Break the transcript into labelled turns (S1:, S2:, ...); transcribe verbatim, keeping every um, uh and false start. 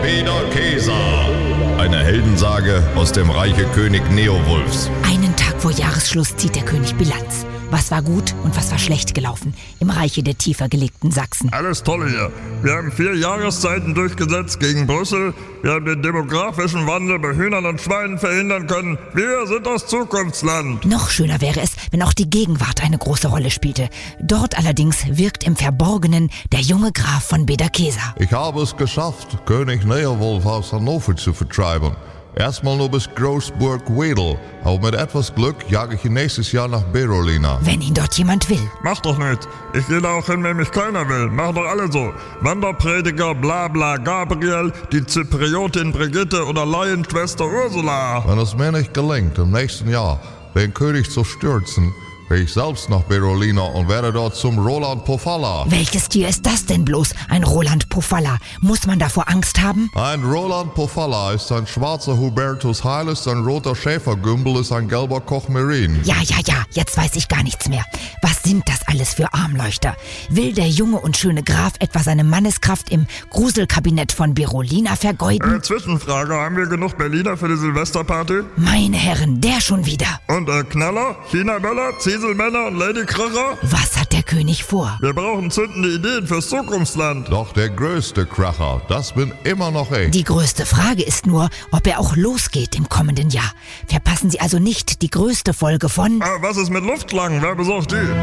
S1: Beda-Kesa, eine Heldensage aus dem Reiche König Neowulfs.
S2: Einen Tag vor Jahresschluss zieht der König Bilanz. Was war gut und was war schlecht gelaufen im Reiche der tiefer gelegten Sachsen?
S3: Alles tolle hier. Wir haben vier Jahreszeiten durchgesetzt gegen Brüssel. Wir haben den demografischen Wandel bei Hühnern und Schweinen verhindern können. Wir sind das Zukunftsland.
S2: Noch schöner wäre es, wenn auch die Gegenwart eine große Rolle spielte. Dort allerdings wirkt im Verborgenen der junge Graf von Beda-Kesa.
S1: Ich habe es geschafft, König Neowulf aus Hannover zu vertreiben. Erstmal nur bis Großburg Wedel, aber mit etwas Glück jage ich ihn nächstes Jahr nach Berolina.
S2: Wenn ihn dort jemand will.
S3: Mach doch nichts. Ich gehe da auch hin, wenn mich keiner will. Machen doch alle so. Wanderprediger, bla bla Gabriel, die Zypriotin Brigitte oder Laienschwester Ursula.
S1: Wenn es mir nicht gelingt, im nächsten Jahr den König zu stürzen, gehe ich selbst nach Berolina und werde dort zum Roland Pofalla.
S2: Welches Tier ist das denn bloß, ein Roland Pofalla? Muss man davor Angst haben?
S1: Ein Roland Pofalla ist ein schwarzer Hubertus Heiles, ein roter Schäfergümbel ist ein gelber Kochmerin.
S2: Ja, ja, ja, jetzt weiß ich gar nichts mehr. Was sind das alles für Armleuchter? Will der junge und schöne Graf etwa seine Manneskraft im Gruselkabinett von Berolina vergeuden?
S3: Äh, Zwischenfrage, haben wir genug Berliner für die Silvesterparty?
S2: Meine Herren, der schon wieder.
S3: Und äh, Knaller, China-Böller, Zieselmänner und Ladykracher?
S2: Was hat der König vor?
S3: Wir brauchen zündende Ideen fürs Zukunftsland.
S1: Doch der größte Kracher, das bin immer noch ich.
S2: Die größte Frage ist nur, ob er auch losgeht im kommenden Jahr. Verpassen Sie also nicht die größte Folge von...
S3: Ah, was ist mit Luftschlangen? Wer besorgt die?